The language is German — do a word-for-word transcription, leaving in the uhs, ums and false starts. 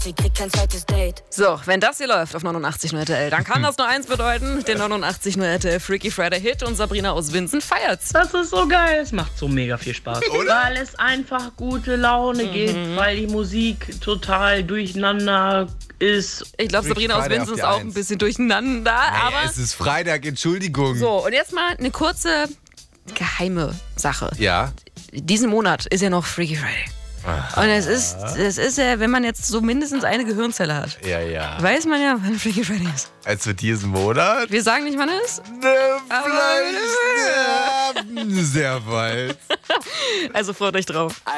sie kriegt kein zweites Date. So, wenn das hier läuft auf neunundachtzig Komma null R T L, dann kann das nur eins bedeuten, der neunundachtzig Komma null R T L Freaky Friday Hit und Sabrina aus Winsen feiert's. Das ist so geil, es macht so mega viel Spaß. Oder? Weil es einfach gute Laune mhm. gibt, weil die Musik total durcheinander ist. Ich glaube, Sabrina aus Winsen ist auch ein bisschen durcheinander, naja, aber... es ist Freitag, Entschuldigung. So, und jetzt mal eine kurze geheime Sache. Ja? Diesen Monat ist ja noch Freaky Friday. Aha. Und es ist, es ist ja, wenn man jetzt so mindestens eine Gehirnzelle hat, ja, ja. weiß man ja, wann Freaky Friday ist. Also diesen Monat? Wir sagen nicht, wann es ist. Ne, vielleicht sehr, sehr bald. Also freut euch drauf.